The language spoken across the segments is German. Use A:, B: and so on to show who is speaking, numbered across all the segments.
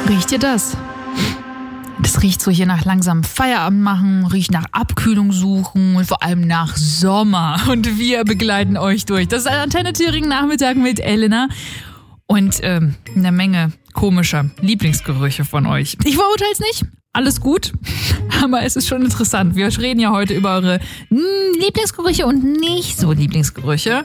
A: Riecht ihr das? Das riecht so hier nach langsam Feierabend machen, riecht nach Abkühlung suchen und vor allem nach Sommer. Und wir begleiten euch durch. Das ist ein Antenne Thüringen Nachmittag mit Elena und eine Menge komischer Lieblingsgerüche von euch. Ich verurteile es nicht. Alles gut, aber es ist schon interessant. Wir reden ja heute über eure Lieblingsgerüche und nicht so Lieblingsgerüche.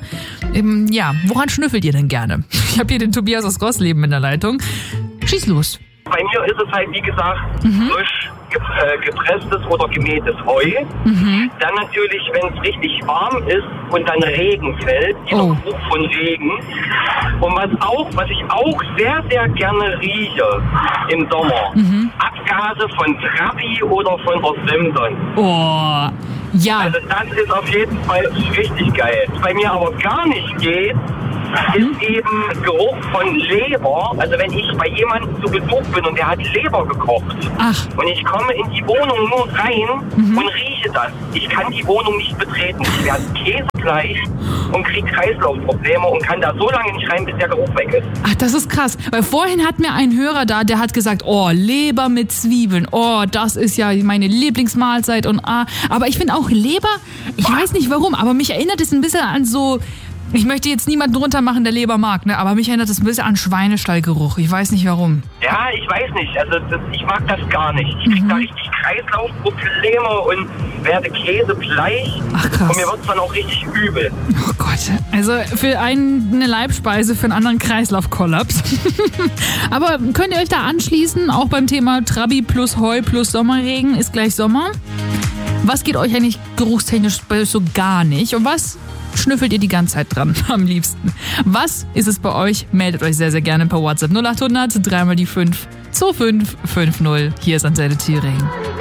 A: Woran schnüffelt ihr denn gerne? Ich habe hier den Tobias aus Gosleben in der Leitung. Schieß los.
B: Bei mir ist es halt, wie gesagt, frisch gepresstes oder gemähtes Heu. Dann natürlich, wenn es richtig warm ist und dann Regen fällt, dieser Geruch von Regen. Und was ich auch sehr, sehr gerne rieche im Sommer, Abgase von Trabi oder von der Simson.
A: Oh, ja.
B: Also das ist auf jeden Fall richtig geil. Was bei mir aber gar nicht geht, ist eben Geruch von Leber. Also wenn ich bei jemandem zu Besuch bin und der hat Leber gekocht und ich komme in die Wohnung nur rein und rieche das. Ich kann die Wohnung nicht betreten. Ich werde käsebleich und kriege Kreislaufprobleme und kann da so lange nicht rein, bis der Geruch weg ist.
A: Ach, das ist krass. Weil vorhin hat mir ein Hörer da, der hat gesagt, oh, Leber mit Zwiebeln. Oh, das ist ja meine Lieblingsmahlzeit. Aber ich finde auch Leber, ich weiß nicht warum, aber mich erinnert es ein bisschen an so... Ich möchte jetzt niemanden drunter machen, der Leber mag, ne? Aber mich erinnert das ein bisschen an Schweinestallgeruch. Ich weiß nicht warum.
B: Ja, ich weiß nicht. Also ich mag das gar nicht. Ich krieg da richtig Kreislaufprobleme und werde käsebleich.
A: Ach krass.
B: Und mir wird's dann auch richtig übel.
A: Oh Gott. Also für einen eine Leibspeise, für einen anderen Kreislaufkollaps. Aber könnt ihr euch da anschließen? Auch beim Thema Trabi plus Heu plus Sommerregen ist gleich Sommer. Was geht euch eigentlich geruchstechnisch so gar nicht? Und was schnüffelt ihr die ganze Zeit dran am liebsten? Was ist es bei euch? Meldet euch sehr, sehr gerne per WhatsApp 0800 3 mal die 5 2550. Hier ist Antenne Thüringen.